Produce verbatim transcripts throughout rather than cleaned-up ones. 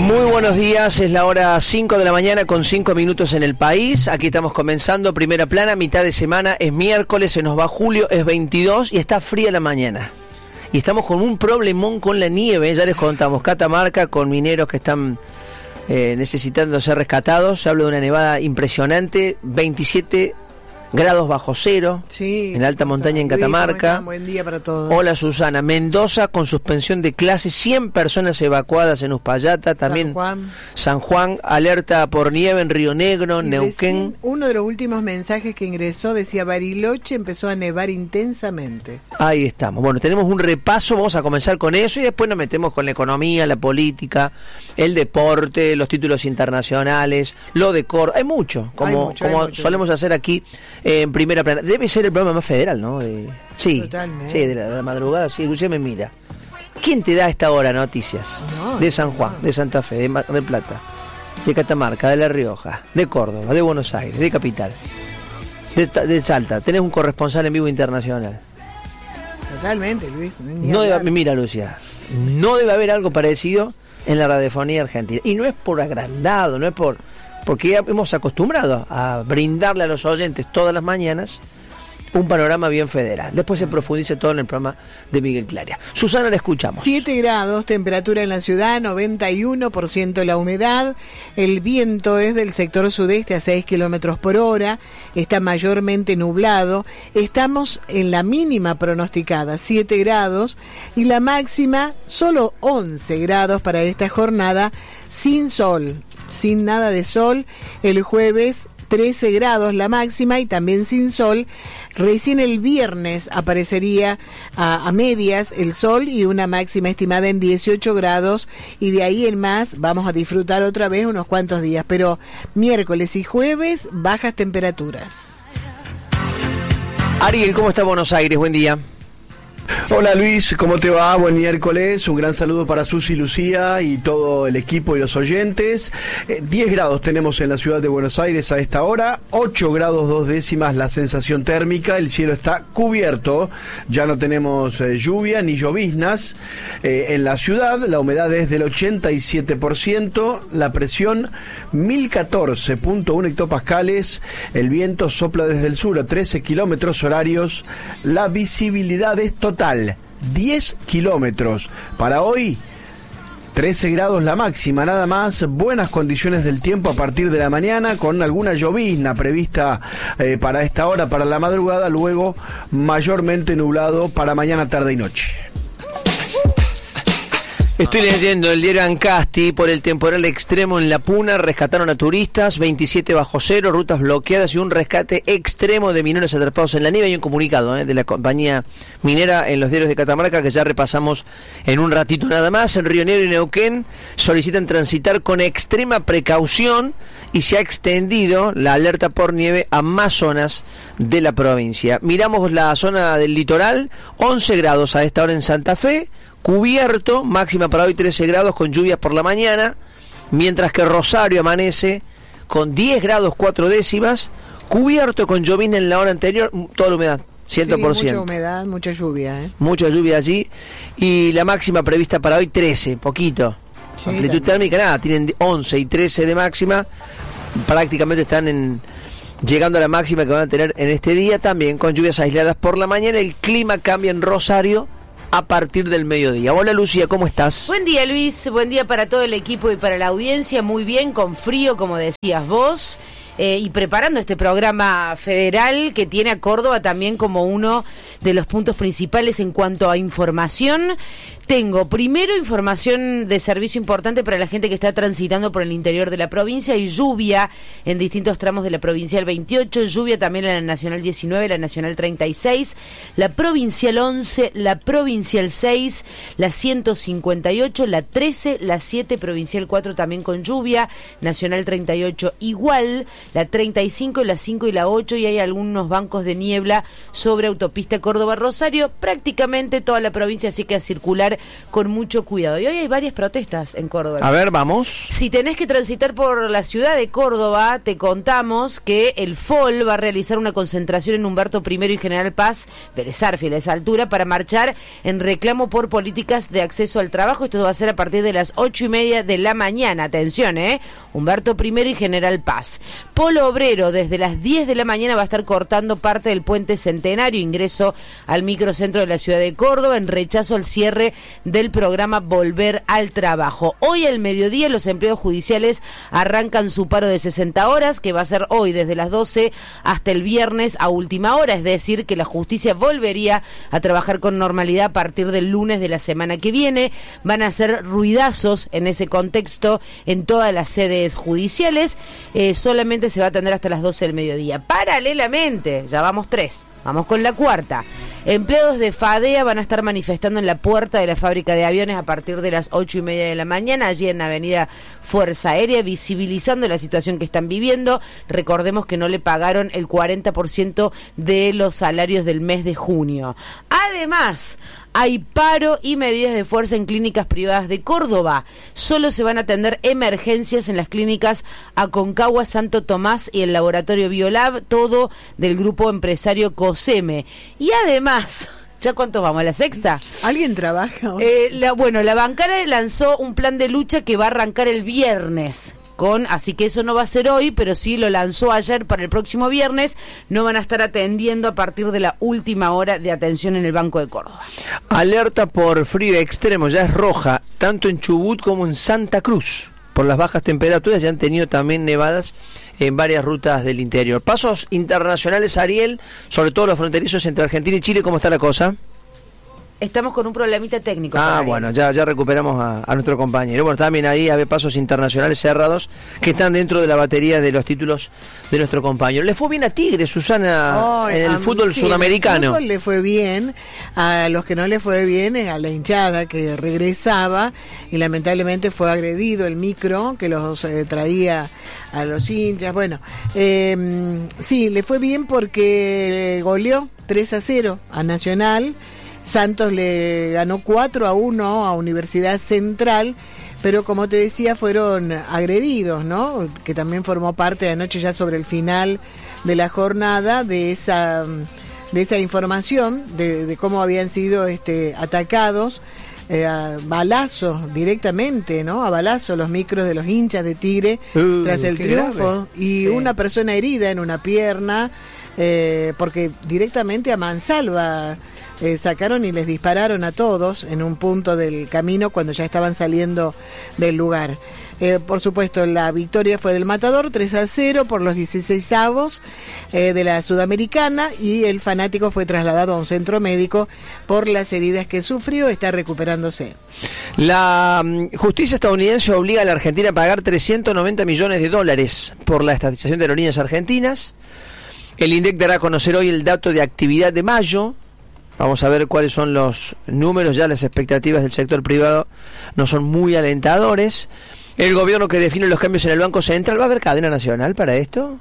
Muy buenos días, es la hora cinco de la mañana con cinco minutos en el país. Aquí estamos comenzando Primera Plana, mitad de semana, es miércoles, se nos va julio, es veintidós y está fría la mañana. Y estamos con un problemón con la nieve, ya les contamos, Catamarca con mineros que están eh, necesitando ser rescatados. Se habla de una nevada impresionante, veintisiete grados bajo cero, sí, en alta montaña en Catamarca. Buen día para todos. Hola Susana. Mendoza con suspensión de clases, cien personas evacuadas en Uspallata, también San Juan. San Juan, alerta por nieve en Río Negro, Y Neuquén. Uno de los últimos mensajes que ingresó decía Bariloche empezó a nevar intensamente. Ahí estamos. Bueno, tenemos un repaso, vamos a comenzar con eso y después nos metemos con la economía, la política, el deporte, los títulos internacionales, lo de Cor. Hay mucho, como, Hay mucho, como hay mucho. solemos hacer aquí eh, en Primera Plana. Debe ser el programa más federal, ¿no? Eh, sí, Totalmente. sí, de la, de la madrugada, sí, usted me mira. ¿Quién te da a esta hora noticias? No, de San Juan, no. de Santa Fe, de Mar del Plata, de Catamarca, de La Rioja, de Córdoba, de Buenos Aires, de Capital, de, de Salta. Tenés un corresponsal en vivo internacional. Totalmente, Luis. ni No hablar. debe, mira, Lucia, no debe haber algo parecido en la radiofonía argentina. Y no es por agrandado, no es por... porque ya hemos acostumbrado a brindarle a los oyentes todas las mañanas un panorama bien federal. Después se profundice todo en el programa de Miguel Claria. Susana, la escuchamos. siete grados, temperatura en la ciudad, noventa y uno por ciento la humedad, el viento es del sector sudeste a seis kilómetros por hora, está mayormente nublado, estamos en la mínima pronosticada, siete grados, y la máxima, solo once grados para esta jornada, sin sol, sin nada de sol. El jueves trece grados la máxima y también sin sol. Recién el viernes aparecería a, a medias el sol y una máxima estimada en dieciocho grados, y de ahí en más vamos a disfrutar otra vez unos cuantos días, pero miércoles y jueves bajas temperaturas. Ariel, ¿cómo está Buenos Aires? Buen día. Hola Luis, ¿cómo te va? Buen miércoles, un gran saludo para Susi, Lucía y todo el equipo y los oyentes. Eh, diez grados tenemos en la ciudad de Buenos Aires a esta hora, ocho grados dos décimas la sensación térmica, el cielo está cubierto, ya no tenemos eh, lluvia ni lloviznas eh, en la ciudad, la humedad es del ochenta y siete por ciento, la presión mil catorce punto uno hectopascales, el viento sopla desde el sur a trece kilómetros horarios, la visibilidad es total, diez kilómetros. Para hoy, trece grados la máxima, nada más. Buenas condiciones del tiempo a partir de la mañana, con alguna llovizna prevista eh, para esta hora, para la madrugada, luego mayormente nublado para mañana, tarde y noche. Estoy leyendo el diario Ancasti. Por el temporal extremo en La Puna rescataron a turistas, veintisiete bajo cero, rutas bloqueadas y un rescate extremo de mineros atrapados en la nieve. Hay un comunicado eh, de la compañía minera en los diarios de Catamarca que ya repasamos en un ratito nada más. En Río Negro y Neuquén solicitan transitar con extrema precaución y se ha extendido la alerta por nieve a más zonas de la provincia. Miramos la zona del litoral, once grados a esta hora en Santa Fe, cubierto, máxima para hoy trece grados con lluvias por la mañana, mientras que Rosario amanece con diez grados cuatro décimas, cubierto con llovizna en la hora anterior, toda la humedad, cien por ciento. Sí, mucha humedad, mucha lluvia, ¿eh? Mucha lluvia allí, y la máxima prevista para hoy trece, poquito. Sí, Amplitud también. térmica, nada, tienen once y trece de máxima, prácticamente están en llegando a la máxima que van a tener en este día, también con lluvias aisladas por la mañana. El clima cambia en Rosario a partir del mediodía. Hola Lucía, ¿cómo estás? Buen día Luis, buen día para todo el equipo y para la audiencia, muy bien, con frío como decías vos, eh, y preparando este programa federal que tiene a Córdoba también como uno de los puntos principales en cuanto a información. Tengo primero información de servicio importante para la gente que está transitando por el interior de la provincia y lluvia en distintos tramos de la provincial veintiocho, lluvia también en la nacional diecinueve, la nacional treinta y seis, la provincial once, la provincial seis, la ciento cincuenta y ocho, la trece, la siete, provincial cuatro también con lluvia, nacional treinta y ocho igual, la treinta y cinco, la cinco y la ocho, y hay algunos bancos de niebla sobre autopista Córdoba-Rosario, prácticamente toda la provincia, así que a circular manejar con mucho cuidado. Y hoy hay varias protestas en Córdoba. A ver, vamos. Si tenés que transitar por la ciudad de Córdoba, te contamos que el F O L va a realizar una concentración en Humberto primero y General Paz, Vélez Sarsfield, a esa altura, para marchar en reclamo por políticas de acceso al trabajo. Esto va a ser a partir de las ocho y media de la mañana. Atención, ¿eh? Humberto primero y General Paz. Polo Obrero, desde las diez de la mañana va a estar cortando parte del puente Centenario, ingreso al microcentro de la ciudad de Córdoba, en rechazo al cierre del programa Volver al Trabajo. Hoy al mediodía los empleados judiciales arrancan su paro de sesenta horas, que va a ser hoy desde las doce hasta el viernes a última hora, es decir, que la justicia volvería a trabajar con normalidad a partir del lunes de la semana que viene. Van a hacer ruidazos en ese contexto en todas las sedes judiciales. Eh, solamente se va a atender hasta las doce del mediodía. Paralelamente, ya vamos tres, vamos con la cuarta. Empleados de FADEA van a estar manifestando en la puerta de la fábrica de aviones a partir de las ocho y media de la mañana, allí en la avenida Fuerza Aérea, visibilizando la situación que están viviendo. Recordemos que no le pagaron el cuarenta por ciento de los salarios del mes de junio. Además, hay paro y medidas de fuerza en clínicas privadas de Córdoba. Solo se van a atender emergencias en las clínicas Aconcagua, Santo Tomás y el laboratorio Biolab, todo del grupo empresario COSEME. Y además, ¿ya cuántos vamos? ¿A la sexta? ¿Alguien trabaja hoy? Eh, la, bueno, la bancada lanzó un plan de lucha que va a arrancar el viernes. Con, así que eso no va a ser hoy, pero sí lo lanzó ayer para el próximo viernes. No van a estar atendiendo a partir de la última hora de atención en el Banco de Córdoba. Alerta por frío extremo, ya es roja, tanto en Chubut como en Santa Cruz. Por las bajas temperaturas ya han tenido también nevadas en varias rutas del interior. Pasos internacionales, Ariel, sobre todo los fronterizos entre Argentina y Chile, ¿cómo está la cosa? Estamos con un problemita técnico. Ah, bueno, ya, ya recuperamos a, a nuestro compañero. Bueno, también ahí hay pasos internacionales cerrados que están dentro de la batería de los títulos de nuestro compañero. Le fue bien a Tigre, Susana, oh, en el um, fútbol sí, sudamericano. El fútbol le fue bien, a los que no le fue bien, a la hinchada que regresaba y lamentablemente fue agredido el micro que los eh, traía a los hinchas. Bueno, eh, sí, le fue bien porque goleó tres a cero a Nacional. Santos le ganó cuatro a uno a Universidad Central, pero como te decía, fueron agredidos, ¿no? Que también formó parte de anoche, ya sobre el final de la jornada, de esa, de esa información, de, de cómo habían sido este, atacados eh, a balazos directamente, ¿no? A balazos los micros de los hinchas de Tigre uh, tras el triunfo. Grave. Y sí. Una persona herida en una pierna, eh, porque directamente a mansalva Eh, sacaron y les dispararon a todos en un punto del camino cuando ya estaban saliendo del lugar. Eh, por supuesto, la victoria fue del Matador, tres a cero por los dieciseisavos eh, de la Sudamericana, y el fanático fue trasladado a un centro médico por las heridas que sufrió. Está recuperándose. La um, justicia estadounidense obliga a la Argentina a pagar trescientos noventa millones de dólares por la estatización de aerolíneas argentinas. El INDEC dará a conocer hoy el dato de actividad de mayo. Vamos a ver cuáles son los números. Ya las expectativas del sector privado no son muy alentadores. El gobierno que define los cambios en el Banco Central. ¿Va a haber cadena nacional para esto?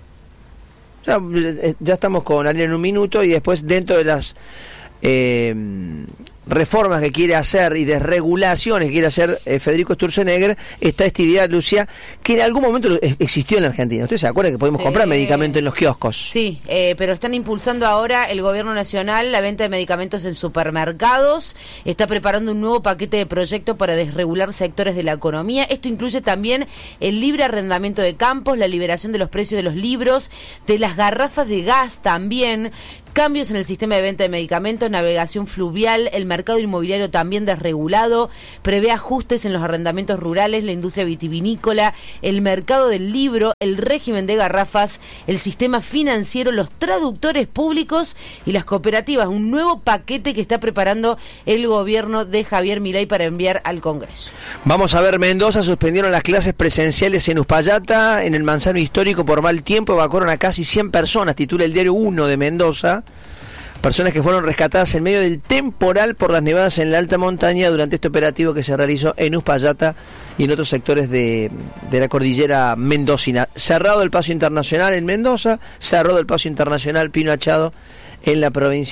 Ya, ya estamos con Ariel en un minuto, y después dentro de las eh, reformas que quiere hacer y desregulaciones que quiere hacer eh, Federico Sturzenegger, está esta idea, Lucia, que en algún momento existió en la Argentina. ¿Usted se acuerda que podemos sí. comprar medicamentos en los kioscos? Sí, eh, pero están impulsando ahora el gobierno nacional la venta de medicamentos en supermercados. Está preparando un nuevo paquete de proyectos para desregular sectores de la economía. Esto incluye también el libre arrendamiento de campos, la liberación de los precios de los libros, de las garrafas de gas también, cambios en el sistema de venta de medicamentos, navegación fluvial, el mercado inmobiliario también desregulado, prevé ajustes en los arrendamientos rurales, la industria vitivinícola, el mercado del libro, el régimen de garrafas, el sistema financiero, los traductores públicos y las cooperativas. Un nuevo paquete que está preparando el gobierno de Javier Milei para enviar al Congreso. Vamos a ver, Mendoza suspendieron las clases presenciales en Uspallata, en el Manzano Histórico, por mal tiempo. Evacuaron a casi cien personas, titula el diario uno de Mendoza. Personas que fueron rescatadas en medio del temporal por las nevadas en la alta montaña durante este operativo que se realizó en Uspallata y en otros sectores de, de la cordillera mendocina. Cerrado el paso internacional en Mendoza, cerrado el paso internacional Pino Achado en la provincia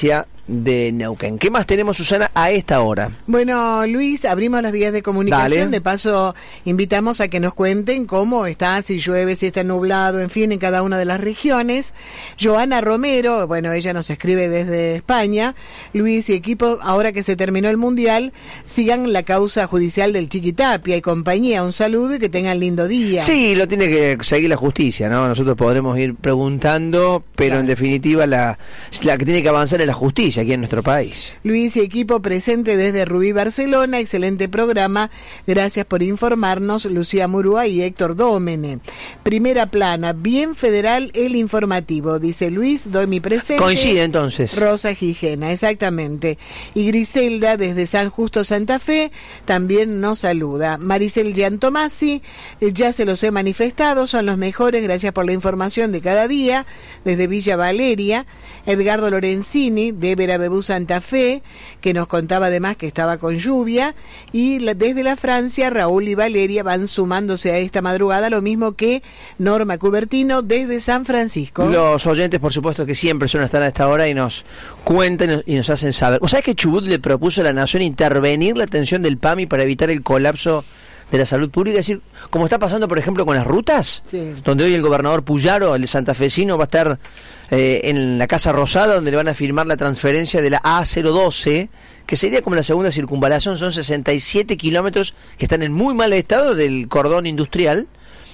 de Neuquén. ¿Qué más tenemos, Susana, a esta hora? Bueno, Luis, abrimos las vías de comunicación. Dale. De paso, invitamos a que nos cuenten cómo está, si llueve, si está nublado, en fin, en cada una de las regiones. Joana Romero, bueno, ella nos escribe desde España. Luis y equipo, ahora que se terminó el Mundial, sigan la causa judicial del Chiquitapia y compañía. Un saludo y que tengan lindo día. Sí, lo tiene que seguir la justicia, ¿no? Nosotros podremos ir preguntando, pero claro, en definitiva la, la que tiene que avanzar es la justicia aquí en nuestro país. Luis y equipo presente desde Rubí, Barcelona, excelente programa, gracias por informarnos, Lucía Murúa y Héctor Dómene. Primera plana, bien federal el informativo, dice Luis, doy mi presente. Coincide entonces. Rosa Gijena, exactamente. Y Griselda desde San Justo, Santa Fe, también nos saluda. Maricel Giantomasi, ya se los he manifestado, son los mejores, gracias por la información de cada día, desde Villa Valeria. Edgardo Lorenzini, de Verabebú, Santa Fe, que nos contaba además que estaba con lluvia, y la, desde la Francia, Raúl y Valeria van sumándose a esta madrugada, lo mismo que Norma Cubertino desde San Francisco. Los oyentes, por supuesto, que siempre suelen estar a esta hora y nos cuentan y nos hacen saber. ¿Vos sabés que Chubut le propuso a la Nación intervenir la atención del PAMI para evitar el colapso de la salud pública? Es decir, como está pasando, por ejemplo, con las rutas, sí, donde hoy el gobernador Puyaro, el santafesino, va a estar eh, en la Casa Rosada, donde le van a firmar la transferencia de la A cero doce, que sería como la segunda circunvalación. Son sesenta y siete kilómetros que están en muy mal estado del cordón industrial.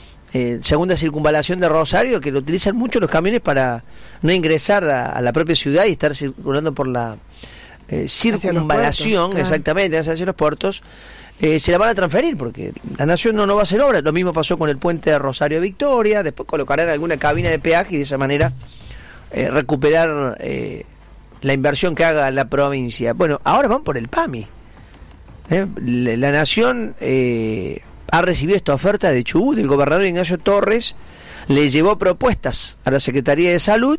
Eh, segunda circunvalación de Rosario, que lo utilizan mucho los camiones para no ingresar a, a la propia ciudad y estar circulando por la eh, circunvalación, puertos, exactamente, claro, hacia los puertos. Eh, se la van a transferir porque la Nación no, no va a hacer obra. Lo mismo pasó con el puente de Rosario Victoria, después colocarán alguna cabina de peaje y de esa manera eh, recuperar eh, la inversión que haga la provincia. Bueno, ahora van por el PAMI. ¿Eh? La, la Nación eh, ha recibido esta oferta de Chubut. El gobernador Ignacio Torres le llevó propuestas a la Secretaría de Salud.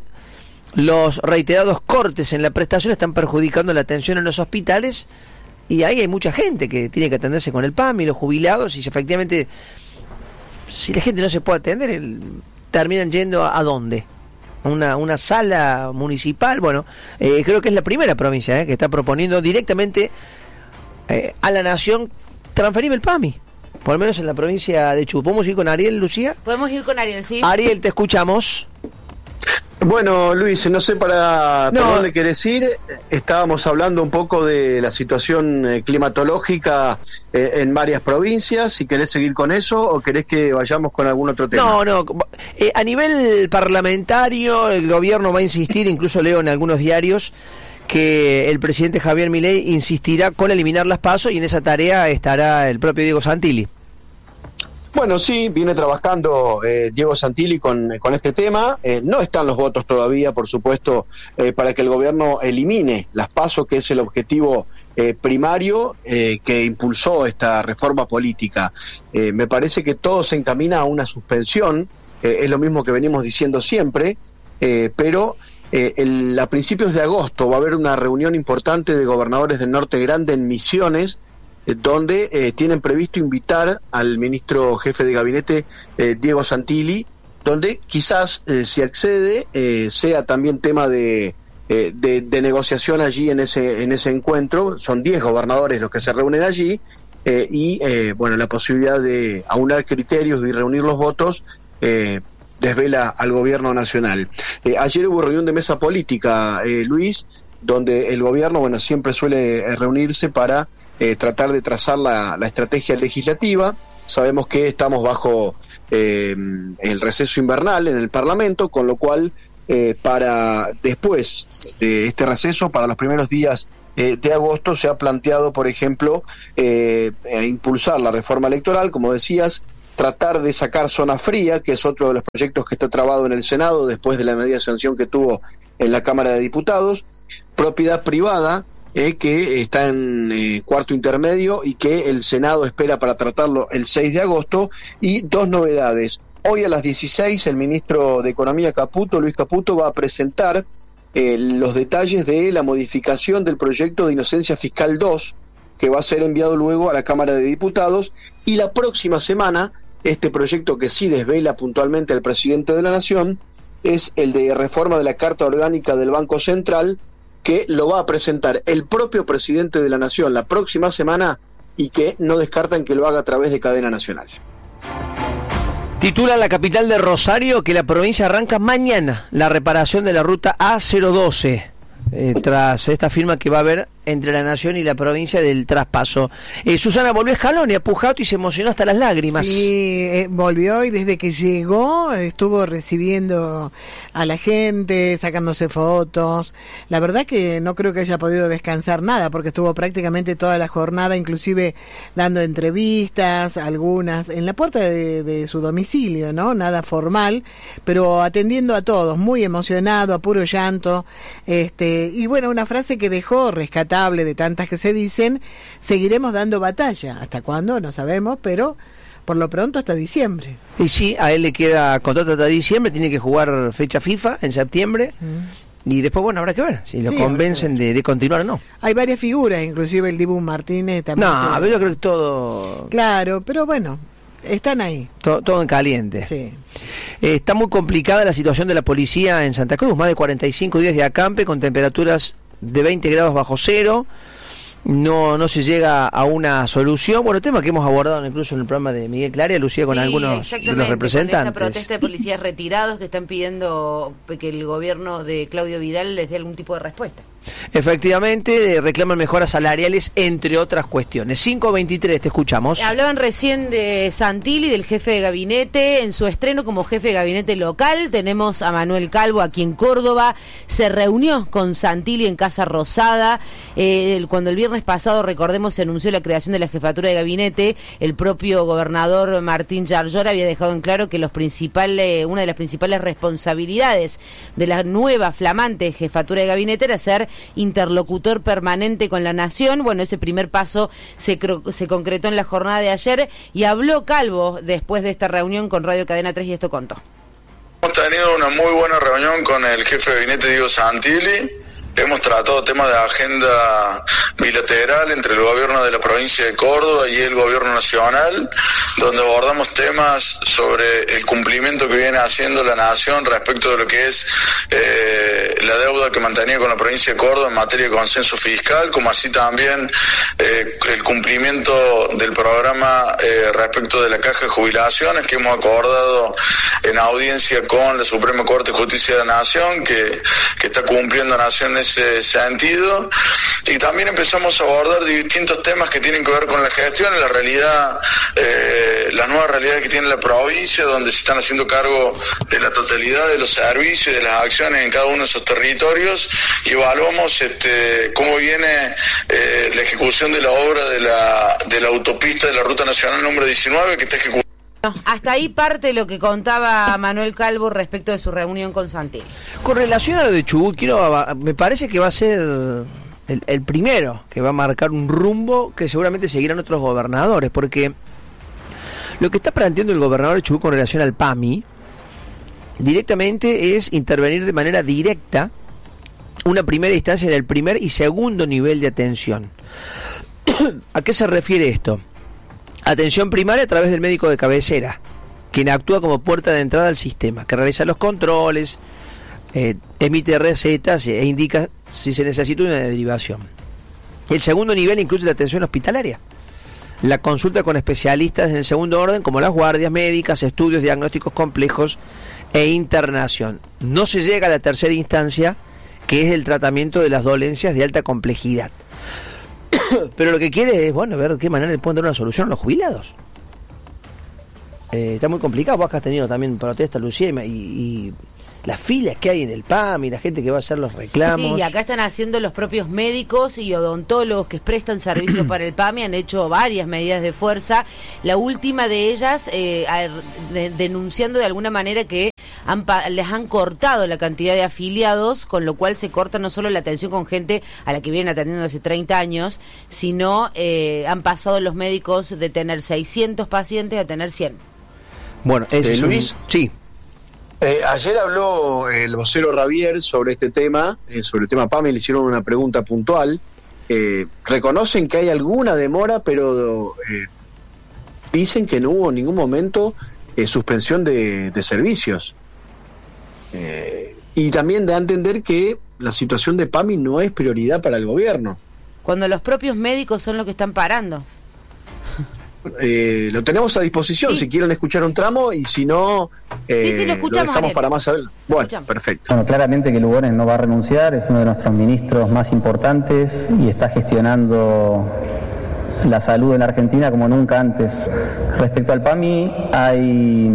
Los reiterados cortes en la prestación están perjudicando la atención en los hospitales. Y ahí hay mucha gente que tiene que atenderse con el PAMI, los jubilados, y si efectivamente, si la gente no se puede atender, el, terminan yendo a, a dónde, a una, una sala municipal. Bueno, eh, creo que es la primera provincia eh, que está proponiendo directamente eh, a la Nación transferir el PAMI, por lo menos en la provincia de Chubut. ¿Podemos ir con Ariel, Lucía? Podemos ir con Ariel, sí. Ariel, te escuchamos. Bueno, Luis, no sé para, no. para dónde querés ir. Estábamos hablando un poco de la situación eh, climatológica eh, en varias provincias. Si querés seguir con eso o querés que vayamos con algún otro tema. No, no. Eh, a nivel parlamentario, el gobierno va a insistir, incluso leo en algunos diarios, que el presidente Javier Milei insistirá con eliminar las PASO y en esa tarea estará el propio Diego Santilli. Bueno, sí, viene trabajando eh, Diego Santilli con, con este tema. Eh, no están los votos todavía, por supuesto, eh, para que el gobierno elimine las PASO, que es el objetivo eh, primario eh, que impulsó esta reforma política. Eh, me parece que todo se encamina a una suspensión, eh, es lo mismo que venimos diciendo siempre, eh, pero eh, el, a principios de agosto va a haber una reunión importante de gobernadores del Norte Grande en Misiones, donde eh, tienen previsto invitar al ministro jefe de gabinete eh, Diego Santilli, donde quizás eh, si accede eh, sea también tema de, eh, de, de negociación allí en ese en ese encuentro. Son diez gobernadores los que se reúnen allí eh, y eh, bueno, la posibilidad de aunar criterios y reunir los votos eh, desvela al gobierno nacional. Eh, ayer hubo reunión de mesa política, eh, Luis, donde el gobierno bueno siempre suele reunirse para Eh, tratar de trazar la, la estrategia legislativa. Sabemos que estamos bajo eh, el receso invernal en el Parlamento, con lo cual eh, para después de este receso, para los primeros días eh, de agosto, se ha planteado, por ejemplo, eh, eh, impulsar la reforma electoral, como decías, tratar de sacar zona fría, que es otro de los proyectos que está trabado en el Senado después de la medida de sanción que tuvo en la Cámara de Diputados, propiedad privada, Eh, que está en eh, cuarto intermedio y que el Senado espera para tratarlo el seis de agosto, y dos novedades. Hoy a las dieciséis el ministro de Economía Caputo, Luis Caputo, va a presentar eh, los detalles de la modificación del proyecto de inocencia fiscal dos, que va a ser enviado luego a la Cámara de Diputados, y la próxima semana este proyecto que sí desvela puntualmente al presidente de la Nación es el de reforma de la Carta Orgánica del Banco Central, que lo va a presentar el propio presidente de la Nación la próxima semana y que no descartan que lo haga a través de cadena nacional. Titula la capital de Rosario que la provincia arranca mañana la reparación de la ruta A cero doce, eh, tras esta firma que va a haber entre la Nación y la provincia del traspaso. Eh, Susana volvió a Scaloni, a Pujato, y se emocionó hasta las lágrimas. Sí, eh, volvió y desde que llegó estuvo recibiendo a la gente, sacándose fotos. La verdad que no creo que haya podido descansar nada, porque estuvo prácticamente toda la jornada, inclusive dando entrevistas, algunas en la puerta de, de su domicilio, ¿no? Nada formal, pero atendiendo a todos, muy emocionado, a puro llanto. Este, y bueno, una frase que dejó rescatada de tantas que se dicen: seguiremos dando batalla. ¿Hasta cuándo? No sabemos, pero por lo pronto hasta diciembre. Y sí, a él le queda contrato hasta diciembre, tiene que jugar fecha FIFA en septiembre, mm. y después, bueno, habrá que ver si lo sí, convencen de, de continuar o no. Hay varias figuras, inclusive el Dibu Martínez también. No, se... yo creo que todo... Claro, pero bueno, están ahí. Todo, todo en caliente. Sí. Eh, está muy complicada la situación de la policía en Santa Cruz, más de cuarenta y cinco días de acampe con temperaturas de veinte grados bajo cero, no no se llega a una solución. Bueno, tema que hemos abordado incluso en el programa de Miguel Claria, Lucía, con sí, algunos de los representantes. Con esta protesta de policías retirados que están pidiendo que el gobierno de Claudio Vidal les dé algún tipo de respuesta. Efectivamente, reclaman mejoras salariales, entre otras cuestiones. cinco veintitrés, te escuchamos. Hablaban recién de Santilli, del jefe de gabinete, en su estreno como jefe de gabinete local. Tenemos a Manuel Calvo aquí en Córdoba. Se reunió con Santilli en Casa Rosada. Eh, cuando el viernes pasado, recordemos, se anunció la creación de la jefatura de gabinete, el propio gobernador Martín Yarlora había dejado en claro que los principales, una de las principales responsabilidades de la nueva flamante jefatura de gabinete era ser interlocutor permanente con la Nación. Bueno, ese primer paso se, se concretó en la jornada de ayer y habló Calvo después de esta reunión con Radio Cadena tres y esto contó. Hemos tenido una muy buena reunión con el jefe de gabinete Diego Santilli. Hemos tratado temas de agenda bilateral entre el gobierno de la provincia de Córdoba y el gobierno nacional, donde abordamos temas sobre el cumplimiento que viene haciendo la Nación respecto de lo que es eh, la deuda que mantenía con la provincia de Córdoba en materia de consenso fiscal, como así también eh, el cumplimiento del programa eh, respecto de la caja de jubilaciones que hemos acordado en audiencia con la Suprema Corte de Justicia de la Nación, que, que está cumpliendo Nación en ese sentido. Y también empezamos a abordar distintos temas que tienen que ver con la gestión, en la realidad, eh, las nuevas realidades que tiene la provincia, donde se están haciendo cargo de la totalidad de los servicios y de las acciones en cada uno de esos territorios, y evaluamos este, cómo viene eh, la ejecución de la obra de la, de la autopista de la Ruta Nacional número diecinueve, que está ejecutando. No, hasta ahí parte lo que contaba Manuel Calvo respecto de su reunión con Santilli. Con relación a lo de Chubut, quiero, me parece que va a ser el, el primero que va a marcar un rumbo que seguramente seguirán otros gobernadores, porque lo que está planteando el gobernador de Chubut con relación al P A M I directamente es intervenir de manera directa una primera instancia en el primer y segundo nivel de atención. ¿A qué se refiere esto? Atención primaria a través del médico de cabecera, quien actúa como puerta de entrada al sistema, que realiza los controles, eh, emite recetas e indica si se necesita una derivación. El segundo nivel incluye la atención hospitalaria, la consulta con especialistas en el segundo orden, como las guardias médicas, estudios diagnósticos complejos e internación. No se llega a la tercera instancia, que es el tratamiento de las dolencias de alta complejidad. Pero lo que quiere es, bueno, ver de qué manera le pueden dar una solución a los jubilados. Eh, está muy complicado. Vos acá has tenido también protestas, Lucía, y, y las filas que hay en el P A M y la gente que va a hacer los reclamos. Sí, y acá están haciendo los propios médicos y odontólogos que prestan servicio para el P A M y han hecho varias medidas de fuerza. La última de ellas, eh, de, denunciando de alguna manera que Han, les han cortado la cantidad de afiliados, con lo cual se corta no solo la atención con gente a la que vienen atendiendo hace treinta años, sino eh, han pasado los médicos de tener seiscientos pacientes a tener cien. Bueno, eh, Luis, un... sí. Eh, ayer habló el vocero Ravier sobre este tema, eh, sobre el tema P A M I, le hicieron una pregunta puntual. Eh, reconocen que hay alguna demora, pero eh, dicen que no hubo en ningún momento eh, suspensión de, de servicios. Eh, y también da a entender que la situación de PAMI no es prioridad para el gobierno. Cuando los propios médicos son los que están parando. Eh, lo tenemos a disposición, sí. Si quieren escuchar un tramo, y si no, eh, sí, sí, lo, escuchamos, lo dejamos Ariel. para más saber. Bueno, Escuchamos. Perfecto. Bueno, claramente que Lugones no va a renunciar, es uno de nuestros ministros más importantes y está gestionando la salud en la Argentina como nunca antes. Respecto al PAMI, hay,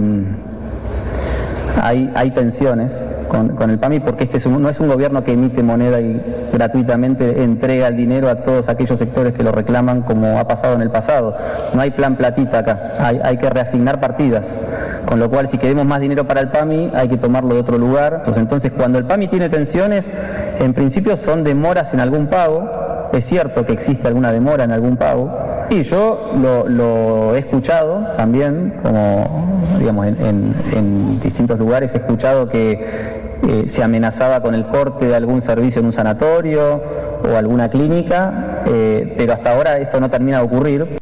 hay, hay tensiones con, con el PAMI, porque este es un, no es un gobierno que emite moneda y gratuitamente entrega el dinero a todos aquellos sectores que lo reclaman, como ha pasado en el pasado. No hay plan platita acá, hay, hay que reasignar partidas, con lo cual si queremos más dinero para el PAMI hay que tomarlo de otro lugar. Entonces cuando el PAMI tiene tensiones, en principio son demoras en algún pago. Es cierto que existe alguna demora en algún pago, y yo lo, lo he escuchado también, como digamos en, en, en distintos lugares he escuchado que eh, se amenazaba con el corte de algún servicio en un sanatorio o alguna clínica, eh, pero hasta ahora esto no termina de ocurrir.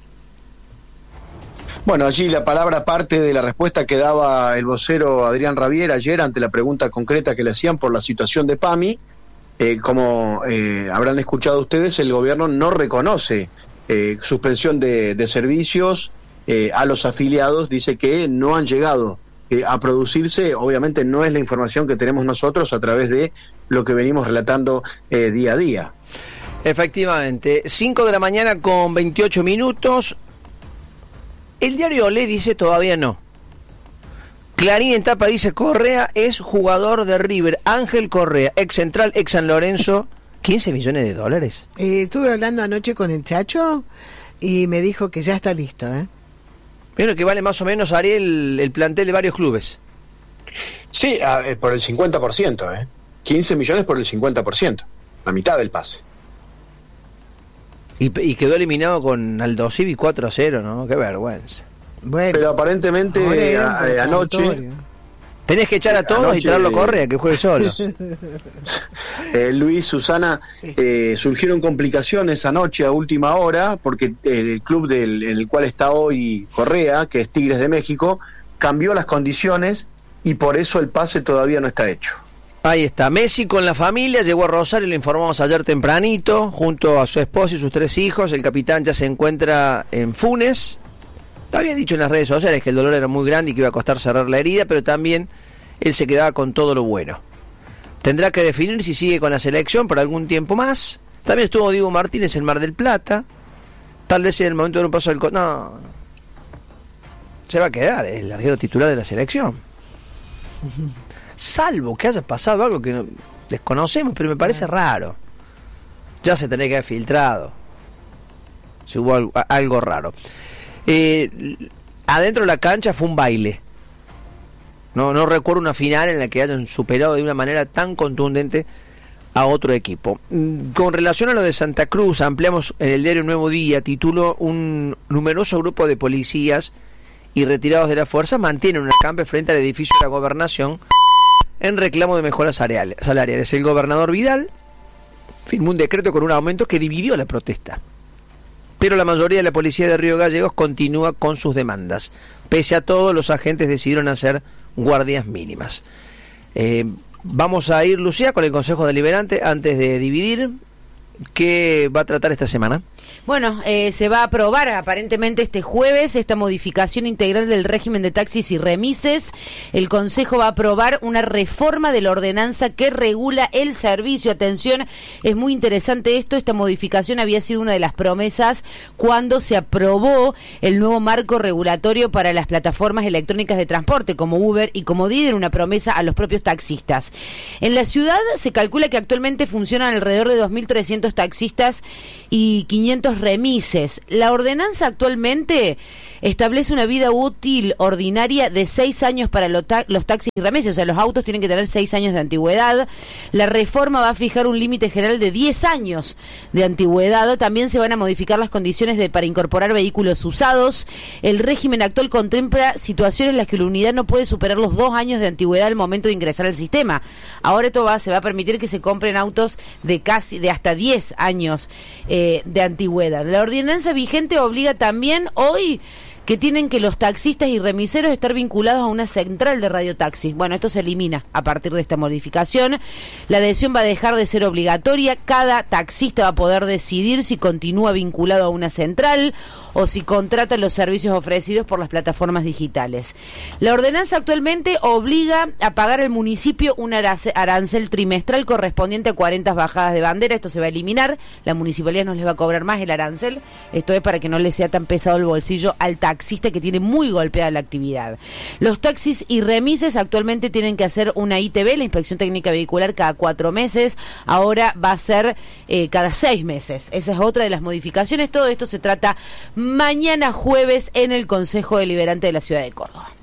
Bueno, allí la palabra parte de la respuesta que daba el vocero Adrián Rabier ayer ante la pregunta concreta que le hacían por la situación de PAMI. Eh, como eh, habrán escuchado ustedes, el gobierno no reconoce eh, suspensión de, de servicios eh, a los afiliados, dice que no han llegado eh, a producirse. Obviamente no es la información que tenemos nosotros a través de lo que venimos relatando eh, día a día. Efectivamente, cinco de la mañana con veintiocho minutos. El diario Olé dice todavía no. Clarín en tapa dice Correa es jugador de River. Ángel Correa, ex Central, ex San Lorenzo, quince millones de dólares. Eh, estuve hablando anoche con el Chacho y me dijo que ya está listo, ¿eh? Pero que vale más o menos, Ariel, el plantel de varios clubes. Sí, a, eh, por el cincuenta por ciento, ¿eh? quince millones por el cincuenta por ciento, la mitad del pase. Y, y quedó eliminado con Aldo Civi cuatro a cero, ¿no? Qué vergüenza. Bueno, pero aparentemente a, a, anoche tenés que echar a todos anoche, y traerlo Correa, que juegue solo. eh, Luis, Susana, sí. eh, surgieron complicaciones anoche a última hora, porque el club del, en el cual está hoy Correa, que es Tigres de México, cambió las condiciones y por eso el pase todavía no está hecho. Ahí está, Messi con la familia, llegó a Rosario, lo informamos ayer tempranito, junto a su esposa y sus tres hijos. El capitán ya se encuentra en Funes. Había dicho en las redes sociales que el dolor era muy grande y que iba a costar cerrar la herida, pero también él se quedaba con todo lo bueno. Tendrá que definir si sigue con la selección por algún tiempo más. También estuvo Diego Martínez en Mar del Plata. Tal vez en el momento de un paso del... Co- no, no. Se va a quedar el larguero titular de la selección. Salvo que haya pasado algo que no, desconocemos, pero me parece raro. Ya se tendría que haber filtrado. Si hubo algo, algo raro. Eh, adentro de la cancha fue un baile. No, no recuerdo una final en la que hayan superado de una manera tan contundente a otro equipo. Con relación a lo de Santa Cruz, ampliamos en el diario Nuevo Día, título: un numeroso grupo de policías y retirados de la fuerza mantienen un acampe frente al edificio de la Gobernación en reclamo de mejoras salariales. El gobernador Vidal firmó un decreto con un aumento que dividió la protesta, pero la mayoría de la policía de Río Gallegos continúa con sus demandas. Pese a todo, los agentes decidieron hacer guardias mínimas. Eh, vamos a ir, Lucía, con el Consejo Deliberante antes de dividir. ¿Qué va a tratar esta semana? Bueno, eh, se va a aprobar aparentemente este jueves esta modificación integral del régimen de taxis y remises. El Consejo va a aprobar una reforma de la ordenanza que regula el servicio. Atención, es muy interesante esto. Esta modificación había sido una de las promesas cuando se aprobó el nuevo marco regulatorio para las plataformas electrónicas de transporte como Uber y como Didi, una promesa a los propios taxistas. En la ciudad se calcula que actualmente funcionan alrededor de dos mil trescientos taxistas y quinientos remises. La ordenanza actualmente establece una vida útil ordinaria de seis años para los, ta- los taxis y remises, o sea, los autos tienen que tener seis años de antigüedad. La reforma va a fijar un límite general de diez años de antigüedad. También se van a modificar las condiciones de para incorporar vehículos usados. El régimen actual contempla situaciones en las que la unidad no puede superar los dos años de antigüedad al momento de ingresar al sistema. Ahora esto va, se va a permitir que se compren autos de casi de hasta diez años eh, de antigüedad. La ordenanza vigente obliga también hoy que tienen que los taxistas y remiseros estar vinculados a una central de radiotaxis. Bueno, esto se elimina a partir de esta modificación. La adhesión va a dejar de ser obligatoria. Cada taxista va a poder decidir si continúa vinculado a una central o si contrata los servicios ofrecidos por las plataformas digitales. La ordenanza actualmente obliga a pagar al municipio un arancel trimestral correspondiente a cuarenta bajadas de bandera. Esto se va a eliminar. La municipalidad no les va a cobrar más el arancel. Esto es para que no le sea tan pesado el bolsillo al taxista, que tiene muy golpeada la actividad. Los taxis y remises actualmente tienen que hacer una I T V, la inspección técnica vehicular, cada cuatro meses. Ahora va a ser eh, cada seis meses. Esa es otra de las modificaciones. Todo esto se trata mañana jueves en el Consejo Deliberante de la Ciudad de Córdoba.